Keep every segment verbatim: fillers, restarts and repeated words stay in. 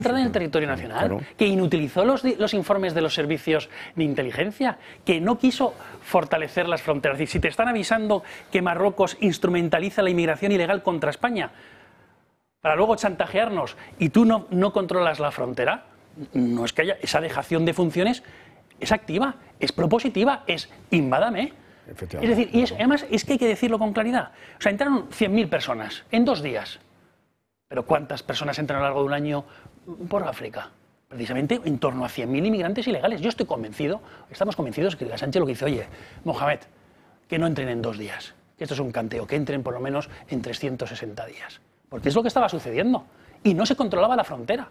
entrada en el territorio nacional, claro. que inutilizó los, los informes de los servicios de inteligencia, que no quiso fortalecer las fronteras. Es decir, si te están avisando que Marruecos instrumentaliza la inmigración ilegal contra España para luego chantajearnos y tú no, no controlas la frontera, no es que haya esa dejación de funciones, es activa, es propositiva, es invádame. Es decir, y es, además es que hay que decirlo con claridad. O sea, entraron cien mil personas en dos días. Pero ¿cuántas personas entran a lo largo de un año por África? Precisamente en torno a cien mil inmigrantes ilegales. Yo estoy convencido, estamos convencidos que Sánchez lo que dice, oye, Mohamed, que no entren en dos días, que esto es un canteo, que entren por lo menos en trescientos sesenta días. Porque es lo que estaba sucediendo. Y no se controlaba la frontera.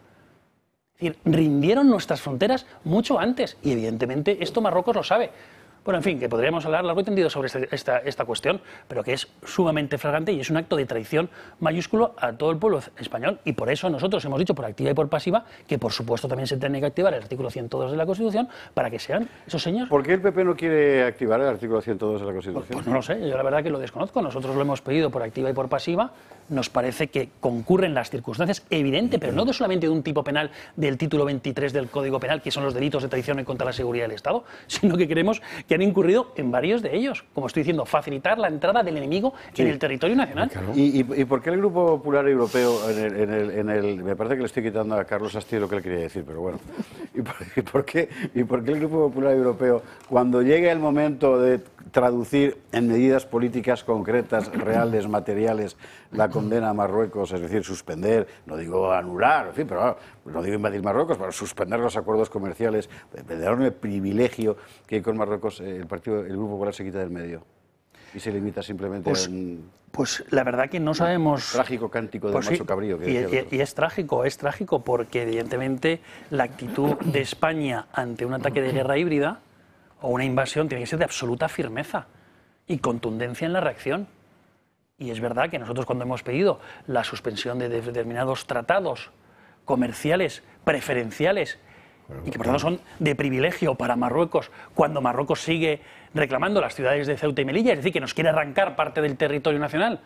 Es decir, rindieron nuestras fronteras mucho antes. Y evidentemente esto Marruecos lo sabe. Bueno, en fin, que podríamos hablar largo y tendido sobre este, esta, esta cuestión, pero que es sumamente flagrante y es un acto de traición mayúsculo a todo el pueblo español. Y por eso nosotros hemos dicho, por activa y por pasiva, que por supuesto también se tiene que activar el artículo ciento dos de la Constitución para que sean esos señores. ¿Por qué el P P no quiere activar el artículo ciento dos de la Constitución? Pues, pues no lo sé, yo la verdad que lo desconozco. Nosotros lo hemos pedido por activa y por pasiva. Nos parece que concurren las circunstancias, evidente, pero no solamente de un tipo penal del título veintitrés del Código Penal, que son los delitos de traición y contra la seguridad del Estado, sino que creemos que han incurrido en varios de ellos. Como estoy diciendo, facilitar la entrada del enemigo sí. en el territorio nacional. ¿Y, y, ¿Y por qué el Grupo Popular Europeo, en el, en, el, en el... me parece que le estoy quitando a Carlos Astio lo que él quería decir, pero bueno. ¿Y por, y por qué, ¿Y por qué el Grupo Popular Europeo, cuando llegue el momento de traducir en medidas políticas concretas, reales, materiales, la condena a Marruecos, es decir, suspender, no digo anular, en fin, pero no digo invadir Marruecos, pero suspender los acuerdos comerciales, el enorme privilegio que hay con Marruecos, el partido, el Grupo Popular se quita del medio y se limita simplemente pues, a un... Pues la verdad que no sabemos... Trágico cántico del pues macho sí, cabrío. Que y, y, y es trágico, es trágico porque evidentemente la actitud de España ante un ataque de guerra híbrida o una invasión tiene que ser de absoluta firmeza y contundencia en la reacción. Y es verdad que nosotros cuando hemos pedido la suspensión de determinados tratados comerciales preferenciales bueno, y que por tanto son de privilegio para Marruecos, cuando Marruecos sigue reclamando las ciudades de Ceuta y Melilla, es decir, que nos quiere arrancar parte del territorio nacional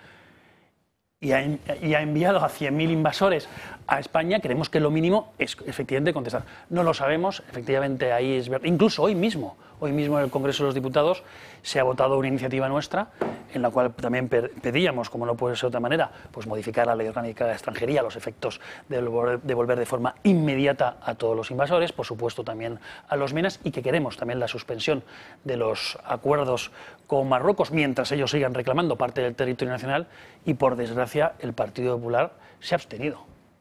y ha, y ha enviado a cien mil invasores a España, creemos que lo mínimo es efectivamente contestar. No lo sabemos, efectivamente ahí es verdad. Incluso hoy mismo, hoy mismo en el Congreso de los Diputados se ha votado una iniciativa nuestra en la cual también pedíamos, como no puede ser de otra manera, pues modificar la Ley Orgánica de Extranjería, los efectos de devolver de forma inmediata a todos los invasores, por supuesto también a los MENAs, y que queremos también la suspensión de los acuerdos con Marruecos mientras ellos sigan reclamando parte del territorio nacional, y por desgracia el Partido Popular se ha abstenido.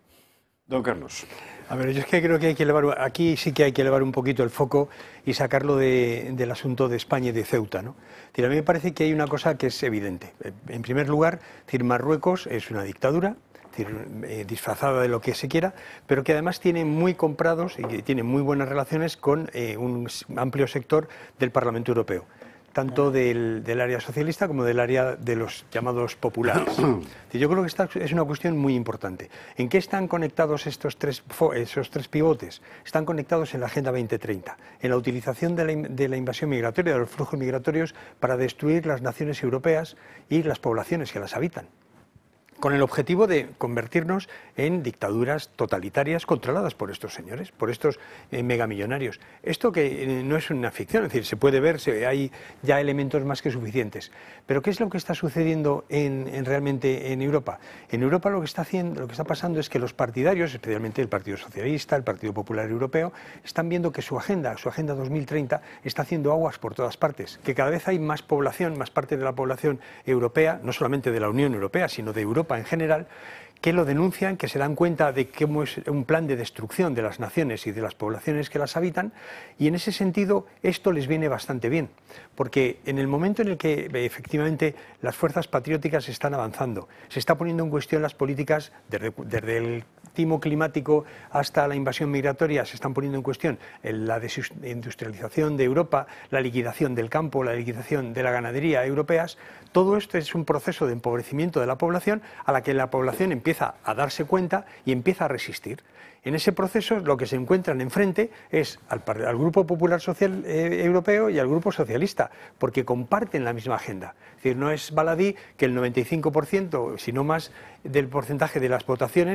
Don Carlos. A ver, yo es que creo que hay que elevar, aquí sí que hay que elevar un poquito el foco y sacarlo de, del asunto de España y de Ceuta, ¿no? Es decir, a mí me parece que hay una cosa que es evidente. En primer lugar, es decir, Marruecos es una dictadura, es decir, eh, disfrazada de lo que se quiera, pero que además tiene muy comprados y que tiene muy buenas relaciones con eh, un amplio sector del Parlamento Europeo, tanto del, del área socialista como del área de los llamados populares. Yo creo que esta es una cuestión muy importante. ¿En qué están conectados estos tres, esos tres pivotes? Están conectados en la Agenda veinte treinta, en la utilización de la, de la invasión migratoria, de los flujos migratorios, para destruir las naciones europeas y las poblaciones que las habitan, con el objetivo de convertirnos en dictaduras totalitarias controladas por estos señores, por estos eh, megamillonarios. Esto que eh, no es una ficción, es decir, se puede ver, se, hay ya elementos más que suficientes. Pero ¿qué es lo que está sucediendo en, en realmente en Europa? En Europa lo que está haciendo, lo que está pasando es que los partidarios, especialmente el Partido Socialista, el Partido Popular Europeo, están viendo que su agenda, su agenda dos mil treinta, está haciendo aguas por todas partes, que cada vez hay más población, más parte de la población europea, no solamente de la Unión Europea, sino de Europa en general, que lo denuncian, que se dan cuenta de cómo es un plan de destrucción de las naciones y de las poblaciones que las habitan, y en ese sentido esto les viene bastante bien, porque en el momento en el que efectivamente las fuerzas patrióticas están avanzando, se está poniendo en cuestión las políticas desde, desde el timo climático hasta la invasión migratoria, se están poniendo en cuestión la desindustrialización de Europa, la liquidación del campo, la liquidación de la ganadería europeas. Todo esto es un proceso de empobrecimiento de la población a la que la población empieza a darse cuenta y empieza a resistir. En ese proceso lo que se encuentran enfrente es al, al Grupo Popular Social eh, Europeo y al Grupo Socialista, porque comparten la misma agenda. Es decir, no es baladí que el noventa y cinco por ciento, si no más, del porcentaje de las votaciones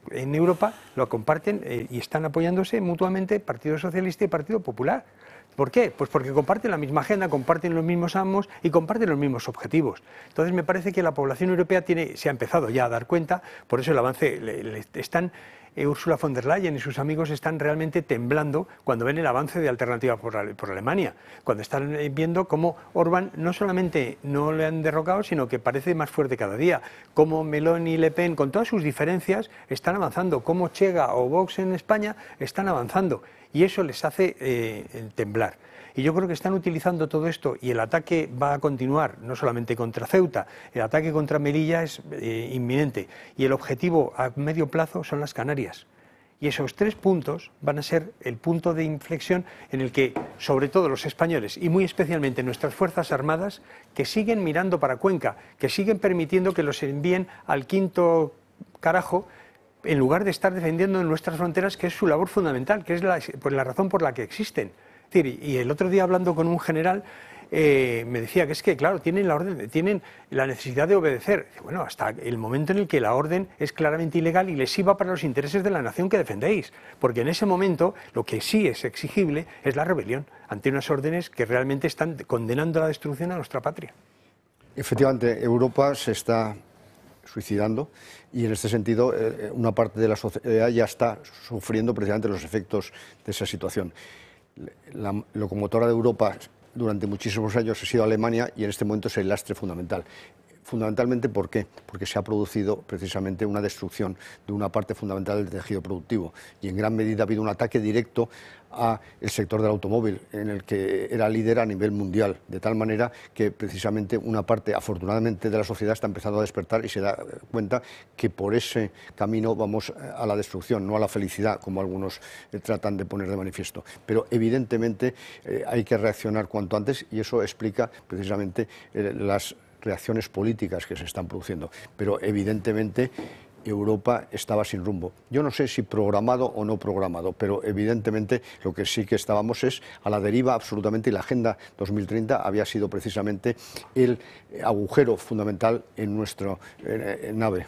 en Europa lo comparten eh, y están apoyándose mutuamente Partido Socialista y Partido Popular. ¿Por qué? Pues porque comparten la misma agenda, comparten los mismos amos y comparten los mismos objetivos. Entonces me parece que la población europea tiene, se ha empezado ya a dar cuenta, por eso el avance, le, le, están, eh, Ursula von der Leyen y sus amigos están realmente temblando cuando ven el avance de Alternativa por, por Alemania, cuando están viendo cómo Orbán no solamente no le han derrocado, sino que parece más fuerte cada día, cómo Meloni y Le Pen, con todas sus diferencias, están avanzando, cómo Chega o Vox en España están avanzando. Y eso les hace eh, temblar. Y yo creo que están utilizando todo esto y el ataque va a continuar, no solamente contra Ceuta, el ataque contra Melilla es eh, inminente. Y el objetivo a medio plazo son las Canarias. Y esos tres puntos van a ser el punto de inflexión en el que, sobre todo los españoles y muy especialmente nuestras Fuerzas Armadas, que siguen mirando para Cuenca, que siguen permitiendo que los envíen al quinto carajo, en lugar de estar defendiendo nuestras fronteras, que es su labor fundamental, que es la, pues la razón por la que existen. Es decir, y el otro día hablando con un general, eh, me decía que es que, claro, tienen la orden, tienen la necesidad de obedecer. Bueno, hasta el momento en el que la orden es claramente ilegal y lesiva para los intereses de la nación que defendéis. Porque en ese momento lo que sí es exigible es la rebelión ante unas órdenes que realmente están condenando a la destrucción a nuestra patria. Efectivamente, Europa se está suicidando y en este sentido eh, una parte de la sociedad ya está sufriendo precisamente los efectos de esa situación. La locomotora de Europa durante muchísimos años ha sido Alemania y en este momento es el lastre fundamental. Fundamentalmente, ¿por qué? Porque se ha producido precisamente una destrucción de una parte fundamental del tejido productivo y en gran medida ha habido un ataque directo al sector del automóvil, en el que era líder a nivel mundial, de tal manera que precisamente una parte, afortunadamente, de la sociedad está empezando a despertar y se da cuenta que por ese camino vamos a la destrucción, no a la felicidad, como algunos eh, tratan de poner de manifiesto. Pero evidentemente eh, hay que reaccionar cuanto antes y eso explica precisamente eh, las reacciones políticas que se están produciendo, pero evidentemente Europa estaba sin rumbo. Yo no sé si programado o no programado, pero evidentemente lo que sí que estábamos es a la deriva absolutamente y la Agenda dos mil treinta había sido precisamente el agujero fundamental en nuestra eh, nave.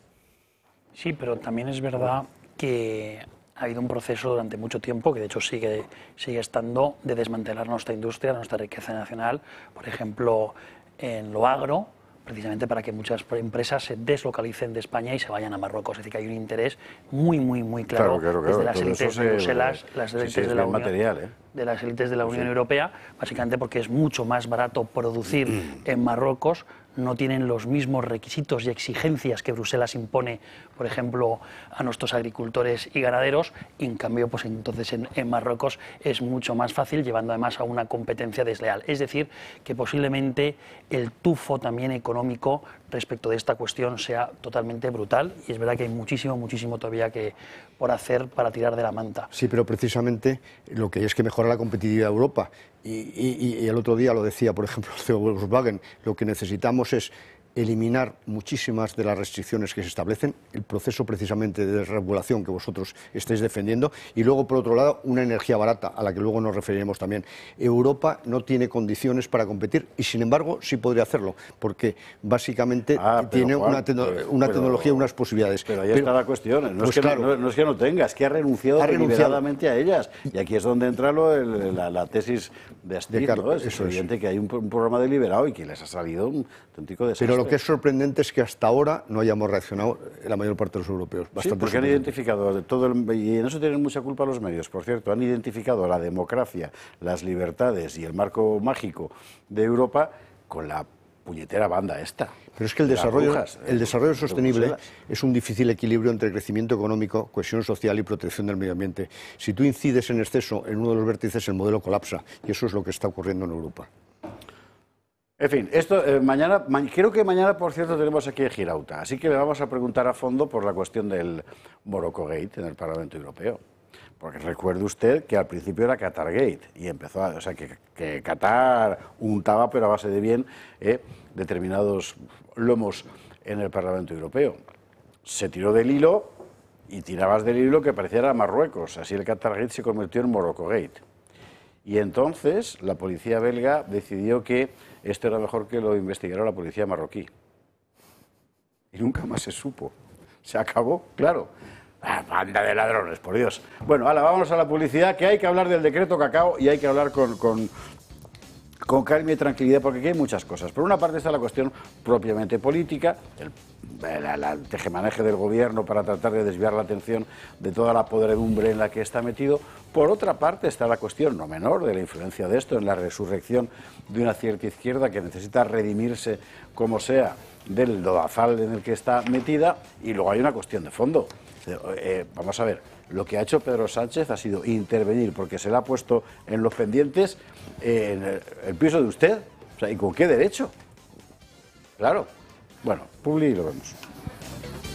Sí, pero también es verdad que ha habido un proceso durante mucho tiempo, que de hecho sigue, sigue estando, de desmantelar nuestra industria, nuestra riqueza nacional, por ejemplo, en lo agro, precisamente para que muchas empresas se deslocalicen de España y se vayan a Marruecos. Es decir, que hay un interés muy, muy, muy claro, claro, claro, claro. desde las élites de Bruselas, las élites sí, sí, de, la Unión, material, ¿eh? de las élites de la Unión sí. Europea, básicamente porque es mucho más barato producir mm. en Marruecos, no tienen los mismos requisitos y exigencias que Bruselas impone, por ejemplo, a nuestros agricultores y ganaderos, y en cambio, pues entonces en, en Marruecos es mucho más fácil, llevando además a una competencia desleal. Es decir, que posiblemente el tufo también económico respecto de esta cuestión sea totalmente brutal, y es verdad que hay muchísimo, muchísimo todavía que por hacer para tirar de la manta. Sí, pero precisamente lo que hay es que mejora la competitividad de Europa. Y, y, y el otro día lo decía, por ejemplo, el C E O de Volkswagen, lo que necesitamos es eliminar muchísimas de las restricciones que se establecen, el proceso precisamente de desregulación que vosotros estáis defendiendo, y luego, por otro lado, una energía barata, a la que luego nos referiremos también. Europa no tiene condiciones para competir y, sin embargo, sí podría hacerlo, porque básicamente ah, tiene Juan, una, te pues, una pero, tecnología y unas posibilidades. Pero ahí pero, está la cuestión, no, pues es que claro, no, no es que no tenga, es que ha renunciado, ha renunciado deliberadamente a ellas, y aquí es donde entra lo, el, la, la tesis de Astrid, de ¿no? Es, es evidente es. que hay un, un programa deliberado y que les ha salido un auténtico desastre. Pero lo que es sorprendente es que hasta ahora no hayamos reaccionado la mayor parte de los europeos. Bastante sí, porque han identificado todo el, y en eso tienen mucha culpa los medios, por cierto, han identificado la democracia, las libertades y el marco mágico de Europa con la puñetera banda esta. Pero es que el desarrollo, brujas, el desarrollo sostenible es un difícil equilibrio entre crecimiento económico, cohesión social y protección del medio ambiente. Si tú incides en exceso en uno de los vértices, el modelo colapsa, y eso es lo que está ocurriendo en Europa. En fin, esto eh, mañana, ma creo que mañana, por cierto, tenemos aquí a Girauta, así que le vamos a preguntar a fondo por la cuestión del Morocco-Gate en el Parlamento Europeo. Porque recuerde usted que al principio era Qatar-Gate y empezó, a, o sea, que, que Qatar untaba, pero a base de bien, eh, determinados lomos en el Parlamento Europeo. Se tiró del hilo y tirabas del hilo que pareciera Marruecos, así el Qatar-Gate se convirtió en Morocco-Gate. Y entonces la policía belga decidió que esto era mejor que lo investigara la policía marroquí. Y nunca más se supo. Se acabó, claro. Ah, banda de ladrones, por Dios. Bueno, ahora vámonos a la publicidad, que hay que hablar del decreto cacao y hay que hablar con, con, con calma y tranquilidad, porque aquí hay muchas cosas. Por una parte está la cuestión propiamente política, el, la, la tejemaneje del gobierno para tratar de desviar la atención de toda la podredumbre en la que está metido. Por otra parte está la cuestión, no menor, de la influencia de esto en la resurrección de una cierta izquierda que necesita redimirse como sea del lodazal en el que está metida. Y luego hay una cuestión de fondo. Eh, vamos a ver, lo que ha hecho Pedro Sánchez ha sido intervenir porque se le ha puesto en los pendientes eh, en el, el piso de usted. O sea, ¿y con qué derecho? Claro. Bueno, publi y lo vemos.